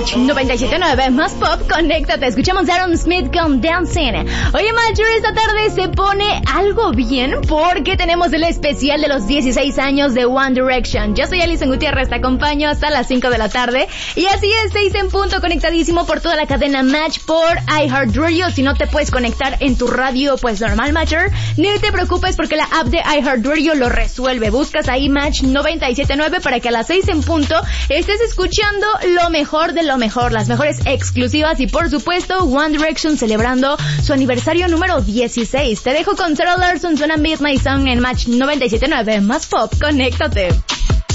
Match 97.9 más pop, conéctate. Escuchamos a Aaron Smith con Dancing. Oye, Matcher, esta tarde se pone algo bien porque tenemos el especial de los 16 años de One Direction. Yo soy Alison Gutiérrez, te acompaño hasta las 5 de la tarde. Y así es, 6 en punto, conectadísimo por toda la cadena Match por iHeartRadio. Si no te puedes conectar en tu radio, pues normal, Matcher, ni te preocupes porque la app de iHeartRadio lo resuelve. Buscas ahí Match 97.9 para que a las 6 en punto estés escuchando lo mejor de lo mejor, las mejores exclusivas y por supuesto One Direction celebrando su aniversario número 16. Te dejo con Sarah Larson, suena Midnight Song en Match 97.9 más pop, conéctate.